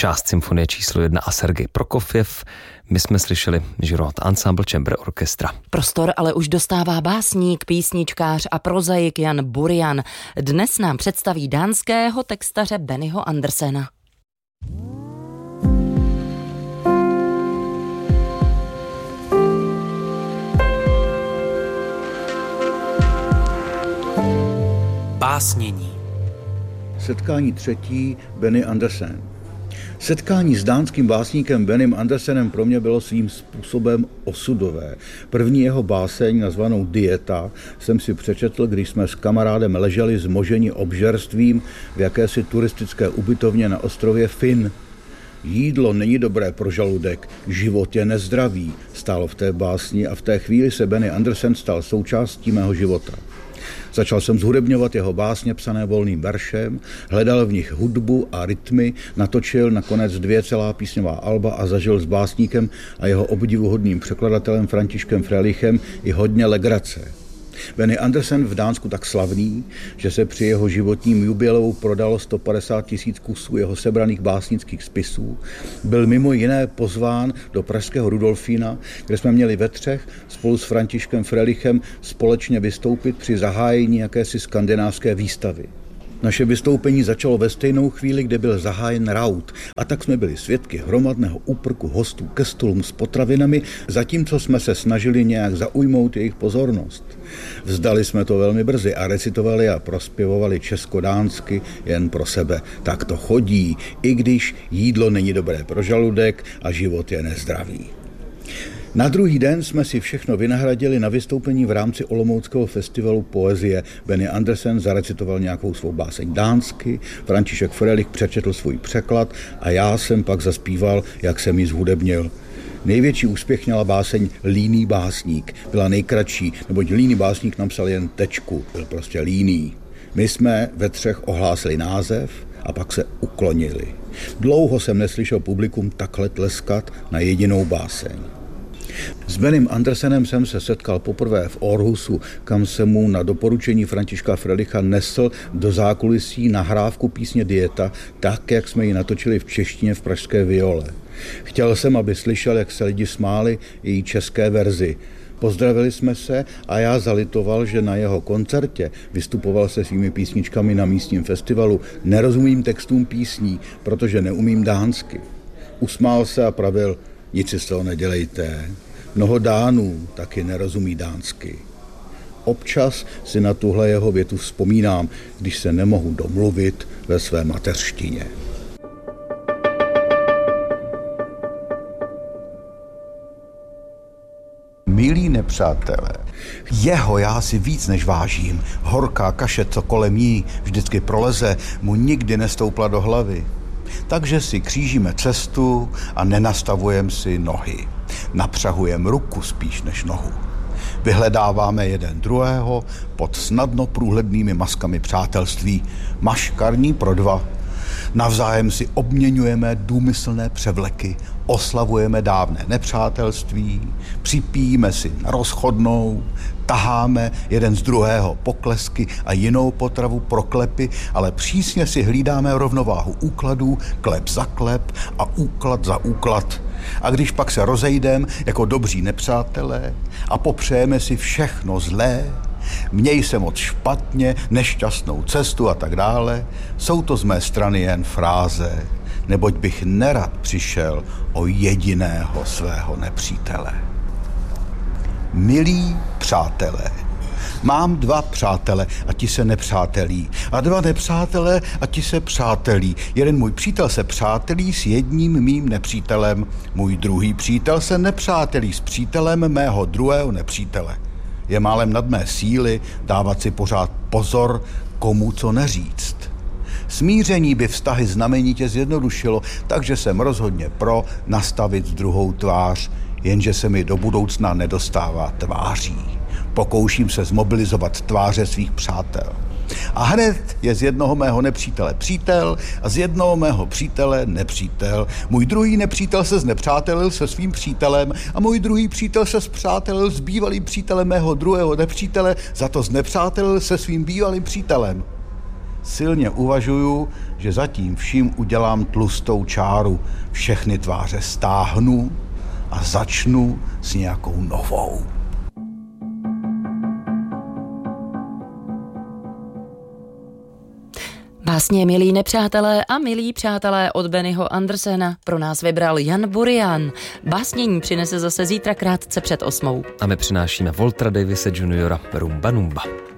část symfonie číslo 1 a Sergej Prokofjev. My jsme slyšeli Giroud Ensemble Chamber Orchestra. Prostor ale už dostává básník, písničkář a prozaik Jan Burian. Dnes nám představí dánského textaře Bennyho Andersena. Básnění. Setkání třetí, Benny Andersen. Setkání s dánským básníkem Bennym Andersenem pro mě bylo svým způsobem osudové. První jeho báseň, nazvanou Dieta, jsem si přečetl, když jsme s kamarádem leželi zmoženi obžerstvím v jakési turistické ubytovně na ostrově Finn. Jídlo není dobré pro žaludek, život je nezdravý, stálo v té básni a v té chvíli se Benny Andersen stal součástí mého života. Začal jsem zhudebňovat jeho básně psané volným veršem, hledal v nich hudbu a rytmy, natočil nakonec 2 celá písňová alba a zažil s básníkem a jeho obdivuhodným překladatelem Františkem Frelichem i hodně legrace. Benny Andersen v Dánsku tak slavný, že se při jeho životním jubileu prodalo 150 000 kusů jeho sebraných básnických spisů. Byl mimo jiné pozván do pražského Rudolfína, kde jsme měli ve 3 spolu s Františkem Frelichem společně vystoupit při zahájení jakési skandinávské výstavy. Naše vystoupení začalo ve stejnou chvíli, kdy byl zahájen raut, a tak jsme byli svědky hromadného úprku hostů ke stolům s potravinami, zatímco jsme se snažili nějak zaujmout jejich pozornost. Vzdali jsme to velmi brzy a recitovali a prospěvovali česko-dánsky jen pro sebe. Tak to chodí, i když jídlo není dobré pro žaludek a život je nezdravý. Na druhý den jsme si všechno vynahradili na vystoupení v rámci Olomouckého festivalu poezie. Benny Andersen zarecitoval nějakou svou báseň dánsky, František Frelich přečetl svůj překlad a já jsem pak zaspíval, jak jsem ji zhudebnil. Největší úspěch měla báseň Líný básník. Byla nejkratší, neboť Líný básník napsal jen tečku, byl prostě líný. My jsme ve 3 ohlásili název a pak se uklonili. Dlouho jsem neslyšel publikum takhle tleskat na jedinou báseň. S Bennym Andersenem jsem se setkal poprvé v Århusu, kam jsem mu na doporučení Františka Frelicha nesl do zákulisí nahrávku písně Dieta, tak, jak jsme ji natočili v češtině v pražské Viole. Chtěl jsem, aby slyšel, jak se lidi smáli její české verzi. Pozdravili jsme se a já zalitoval, že na jeho koncertě vystupoval se svými písničkami na místním festivalu. Nerozumím textům písní, protože neumím dánsky. Usmál se a pravil: nic si z toho nedělejte. Mnoho Dánů taky nerozumí dánsky. Občas si na tuhle jeho větu vzpomínám, když se nemohu domluvit ve své mateřštině. Milí nepřátelé, jeho já si víc než vážím. Horká kaše, co kolem ní vždycky proleze, mu nikdy nestoupla do hlavy. Takže si křížíme cestu a nenastavujeme si nohy. Napřahujeme ruku spíš než nohu. Vyhledáváme jeden druhého pod snadno průhlednými maskami přátelství. Maškarní pro 2. Navzájem si obměňujeme důmyslné převleky, oslavujeme dávné nepřátelství, připíjíme si na rozchodnou, taháme jeden z druhého poklesky a jinou potravu pro klepy, ale přísně si hlídáme rovnováhu úkladů, klep za klep a úklad za úklad. A když pak se rozejdeme jako dobří nepřátelé a popřejeme si všechno zlé, měj se moc špatně, nešťastnou cestu a tak dále, jsou to z mé strany jen fráze, neboť bych nerad přišel o jediného svého nepřítele. Milí přátelé, mám 2 přátele a ti se nepřátelí. A 2 nepřátelé a ti se přátelí. Jeden můj přítel se přátelí s jedním mým nepřítelem. Můj druhý přítel se nepřátelí s přítelem mého druhého nepřítele. Je málem nad mé síly dávat si pořád pozor, komu co neříct. Smíření by vztahy znamenitě zjednodušilo, takže jsem rozhodně pro nastavit druhou tvář, jenže se mi do budoucna nedostává tváří. Pokouším se zmobilizovat tváře svých přátel. A hned je z jednoho mého nepřítele přítel a z jednoho mého přítele nepřítel. Můj druhý nepřítel se znepřátelil se svým přítelem a můj druhý přítel se spřátelil s bývalým přítelem mého druhého nepřítele, za to znepřátelil se svým bývalým přítelem. Silně uvažuju, že zatím vším udělám tlustou čáru. Všechny tváře stáhnu a začnu s nějakou novou. Básně Milí nepřátelé a milí přátelé od Bennyho Andersena pro nás vybral Jan Burian. Básnění přinese zase zítra krátce před 8. A my přinášíme Waltera Davise Jr. Rumba Numba.